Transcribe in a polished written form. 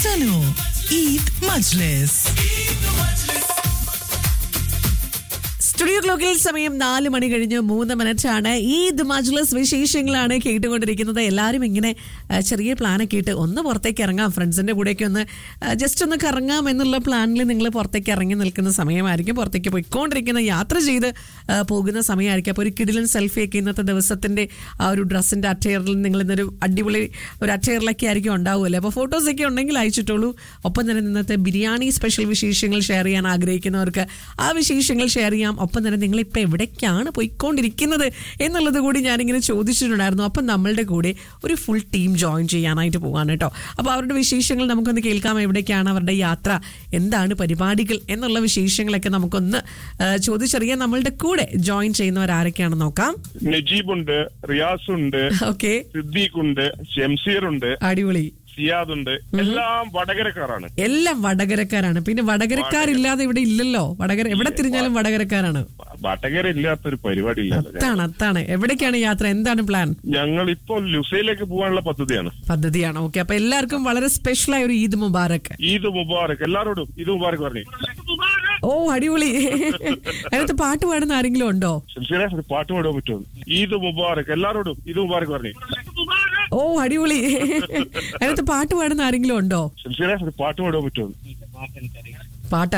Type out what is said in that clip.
Sano Eid Majlis. Studio ക്ലോക്കിൽ സമയം 4 മണി കഴിഞ്ഞ് 3 മിനിറ്റാണ്. ഈദ് മജ്ലിസ് വിശേഷങ്ങളാണ് കേട്ടുകൊണ്ടിരിക്കുന്നത്. എല്ലാവരും ഇങ്ങനെ ചെറിയ പ്ലാനൊക്കെ ഇട്ട് ഒന്ന് പുറത്തേക്ക് ഇറങ്ങാം, ഫ്രണ്ട്സിന്റെ കൂടെയൊക്കെ ഒന്ന് ജസ്റ്റ് ഒന്ന് കറങ്ങാം എന്നുള്ള പ്ലാനിൽ നിങ്ങൾ പുറത്തേക്ക് ഇറങ്ങി നിൽക്കുന്ന സമയമായിരിക്കും. പുറത്തേക്ക് പോയിക്കൊണ്ടിരിക്കുന്ന യാത്ര ചെയ്ത് പോകുന്ന സമയമായിരിക്കും. അപ്പോൾ ഒരു കിടിലൻ സെൽഫിയൊക്കെ ഇന്നത്തെ ദിവസത്തിന്റെ ആ ഒരു ഡ്രസ്സിന്റെ അറ്റയറിൽ നിങ്ങൾ ഇന്നൊരു അടിപൊളി ഒരു അറ്റയറിലൊക്കെ ആയിരിക്കും ഉണ്ടാവുമല്ലേ. അപ്പോൾ ഫോട്ടോസൊക്കെ ഉണ്ടെങ്കിൽ അയച്ചിട്ടുള്ളൂ. ഒപ്പം തന്നെ ഇന്നത്തെ ബിരിയാണി സ്പെഷ്യൽ വിശേഷങ്ങൾ ഷെയർ ചെയ്യാൻ ആഗ്രഹിക്കുന്നവർക്ക് ആ വിശേഷങ്ങൾ ഷെയർ ചെയ്യാം. ഒപ്പം തന്നെ നിങ്ങളിപ്പോൾ എവിടേക്കാണ് പോയിക്കൊണ്ടിരിക്കുന്നത് എന്നുള്ളത് കൂടി ഞാനിങ്ങനെ ചോദിച്ചിട്ടുണ്ടായിരുന്നു. അപ്പം നമ്മളുടെ കൂടെ ഒരു ഫുൾ ടീം ജോയിൻ ചെയ്യാനായിട്ട് പോകാൻ കേട്ടോ. അപ്പോൾ അവരുടെ വിശേഷങ്ങൾ നമുക്കൊന്ന് കേൾക്കാം. എവിടേക്കാണ് അവരുടെ യാത്ര, എന്താണ് പരിപാടികൾ എന്നുള്ള വിശേഷങ്ങളൊക്കെ നമുക്കൊന്ന് ചോദിച്ചറിയാൻ. നമ്മളുടെ കൂടെ ജോയിൻ ചെയ്യുന്നവർ ആരൊക്കെയാണെന്ന് നോക്കാം. നജീബുണ്ട്, റിയാസുണ്ട്, ഓക്കെ, സിദ്ദീഖുണ്ട്, ഷംസീറുണ്ട്, അടിപൊളി, സിയാദുണ്ട്. എല്ലാം വടകരക്കാരാണ്. എല്ലാം വടകരക്കാരാണ്. പിന്നെ വടകരക്കാരില്ലാതെ ഇവിടെ ഇല്ലല്ലോ. വടകര എവിടെ തിരിഞ്ഞാലും വടകരക്കാരാണ്. വടകര ഇല്ലാത്തൊരു പരിപാടി ഇല്ല. അതാണ്. എവിടേക്കാണ് യാത്ര, എന്താണ് പ്ലാൻ? ഞങ്ങൾ ഇപ്പോൾ ലുസൈലേക്ക് പോകാനുള്ള പദ്ധതിയാണ്. ഓക്കെ, അപ്പൊ എല്ലാവർക്കും വളരെ സ്പെഷ്യൽ ആയ ഒരു ഈദ് മുബാറക്. ഈദ് മുബാറക്. എല്ലാരോടും ഈദ് മുബാറക് പറഞ്ഞു. ഓ, അടിപൊളി. അതിനകത്ത് പാട്ട് പാടുന്ന ആരെങ്കിലും ഉണ്ടോ? ഷംസീറെ, ഒരു പാട്ട് പാടാൻ പറ്റുമോ? ഈദ് മുബാറക്. എല്ലാരോടും ഈദ് മുബാറക് പറഞ്ഞു. ഓ, അടിപൊളി. അതിനകത്ത് പാട്ട് പാടുന്ന ആരെങ്കിലും ഉണ്ടോ? ഷംസീറെ, ഒരു പാട്ട് പാടാൻ പറ്റുമോ? പാട്ട്